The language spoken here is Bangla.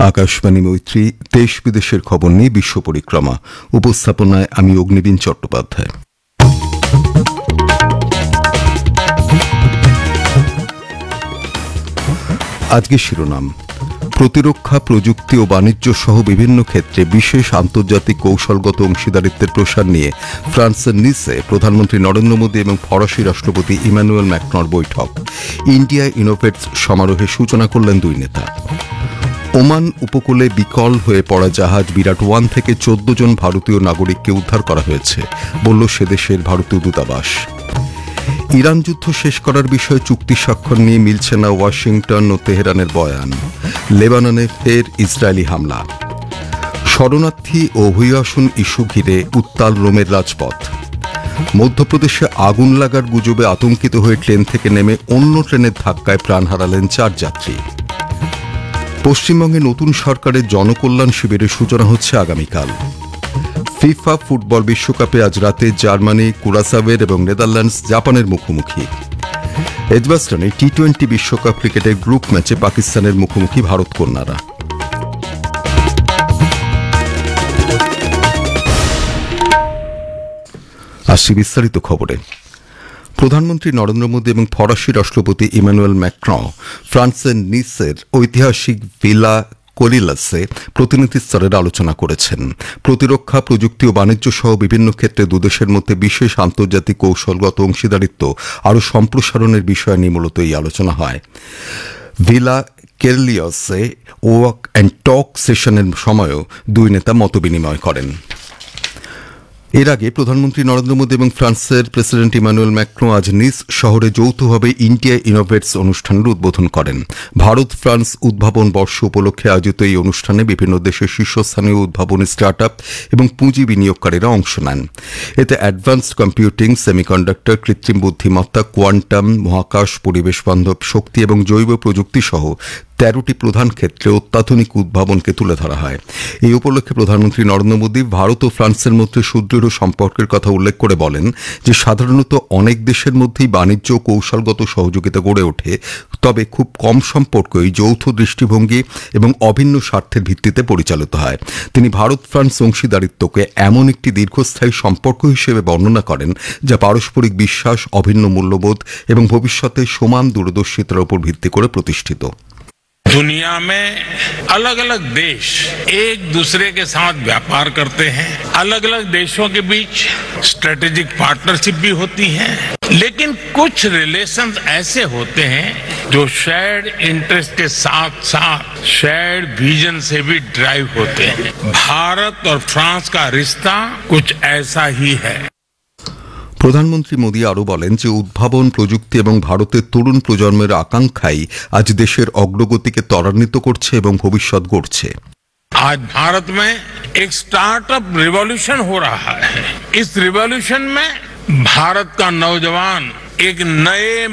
আকাশবাণী মৈত্রী, দেশ বিদেশের খবর নিয়ে বিশ্ব পরিক্রমা। উপস্থাপনায় আমি অগ্নিবীণ চট্টোপাধ্যায়। আজকে শিরোনাম: প্রতিরক্ষা, প্রযুক্তি ও বাণিজ্য সহ বিভিন্ন ক্ষেত্রে বিশেষ আন্তর্জাতিক কৌশলগত অংশীদারিত্বের প্রসার নিয়ে ফ্রান্সের নিসে প্রধানমন্ত্রী নরেন্দ্র মোদী এবং ফরাসি রাষ্ট্রপতি ইমানুয়েল ম্যাক্রঁর বৈঠক। ইন্ডিয়া ইনোভেটস সমারোহে সূচনা করলেন দুই নেতা। ওমান উপকূলে বিকল হয়ে পড়া জাহাজ বিরাট 1 থেকে 14 জন ভারতীয় নাগরিককে উদ্ধার করা হয়েছে, বলল সে দেশের ভারতীয় দূতাবাস। ইরান যুদ্ধ শেষ করার বিষয়ে চুক্তি স্বাক্ষর নিয়ে মিলছে না ওয়াশিংটন ও তেহরানের বয়ান। লেবাননে ফের ইসরায়েলি হামলা। শরণার্থী ও অভিবাসন ইস্যু ঘিরে উত্তাল রোমের রাজপথ। মধ্যপ্রদেশে আগুন লাগার গুজবে আতঙ্কিত হয়ে ট্রেন থেকে নেমে অন্য ট্রেনের ধাক্কায় প্রাণ হারালেন 4 যাত্রী। পশ্চিমবঙ্গে নতুন সরকারের জনকল্যাণ শিবিরের সূচনা হচ্ছে আগামীকাল। ফিফা ফুটবল বিশ্বকাপে আজ রাতে জার্মানি কুরাসাওয়ের এবং নেদারল্যান্ডস জাপানের মুখোমুখি। এজবাস্টনে টি-20 বিশ্বকাপ ক্রিকেটের গ্রুপ ম্যাচে পাকিস্তানের মুখোমুখি ভারত কন্যারা। আসছি বিস্তারিত খবরে। প্রধানমন্ত্রী নরেন্দ্র মোদী এবং ফরাসি রাষ্ট্রপতি ইমানুয়েল ম্যাক্রঁ ফ্রান্সের নিসের ঐতিহাসিক ভিলা কোলিলাসে প্রতিনিধি স্তরের আলোচনা করেছেন। প্রতিরক্ষা, প্রযুক্তি ও বাণিজ্য সহ বিভিন্ন ক্ষেত্রে দুদেশের মধ্যে বিশেষ আন্তর্জাতিক কৌশলগত অংশীদারিত্ব আরও সম্প্রসারণের বিষয় নিয়ে মূলত এই আলোচনা হয়। ভিলা কেরলিয়সে ওয়াক অ্যান্ড টক সেশনের সময়ও দুই নেতা মতবিনিময় করেন। এর আগে প্রধানমন্ত্রী নরেন্দ্র মোদী এবং ফ্রান্সের প্রেসিডেন্ট ইমানুয়েল ম্যাক্রঁ আজ নিস শহরে যৌথভাবে ইন্ডিয়া ইনোভেটস অনুষ্ঠানের উদ্বোধন করেন। ভারত ফ্রান্স উদ্ভাবন বর্ষ উপলক্ষে আয়োজিত এই অনুষ্ঠানে বিভিন্ন দেশের শীর্ষস্থানীয় উদ্ভাবনী স্টার্টআপ এবং পুঁজি বিনিয়োগকারীরা অংশ নেন। এতে অ্যাডভান্সড কম্পিউটিং, সেমিকন্ডাক্টর, কৃত্রিম বুদ্ধিমত্তা, কোয়ান্টাম, মহাকাশ, পরিবেশ বান্ধব শক্তি এবং জৈব প্রযুক্তি সহ 13টি প্রধান ক্ষেত্রে অত্যাধুনিক উদ্ভাবনকে তুলে ধরা হয়। এই উপলক্ষে প্রধানমন্ত্রী নরেন্দ্র মোদী ভারত ও ফ্রান্সের মধ্যে সুদৃঢ় সম্পর্কের কথা উল্লেখ করে বলেন যে সাধারণত অনেক দেশের মধ্যেই বাণিজ্য ও কৌশলগত সহযোগিতা গড়ে ওঠে, তবে খুব কম সম্পর্কই যৌথ দৃষ্টিভঙ্গি এবং অভিন্ন স্বার্থের ভিত্তিতে পরিচালিত হয়। তিনি ভারত ফ্রান্স অংশীদারিত্বকে এমন একটি দীর্ঘস্থায়ী সম্পর্ক হিসেবে বর্ণনা করেন যা পারস্পরিক বিশ্বাস, অভিন্ন মূল্যবোধ এবং ভবিষ্যতে সমান দূরদর্শিতার উপর ভিত্তি করে প্রতিষ্ঠিত। दुनिया में अलग अलग देश एक दूसरे के साथ व्यापार करते हैं। अलग अलग देशों के बीच स्ट्रेटेजिक पार्टनरशिप भी होती है, लेकिन कुछ रिलेशंस ऐसे होते हैं जो शेयर्ड इंटरेस्ट के साथ साथ शेयर्ड विजन से भी ड्राइव होते हैं। भारत और फ्रांस का रिश्ता कुछ ऐसा ही है। প্রধানমন্ত্রী মোদী আরও বলেন যে উদ্ভাবন, প্রযুক্তি এবং ভারতের তরুণ প্রজন্মের আকাঙ্ক্ষাই আজ দেশের অগ্রগতিকে ত্বরান্বিত করছে এবং ভবিষ্যৎ গড়ছে। आज भारत में एक स्टार्टअप रिवॉल्यूशन हो रहा है। इस रिवॉल्यूशन में भारत का नौजवान एक नए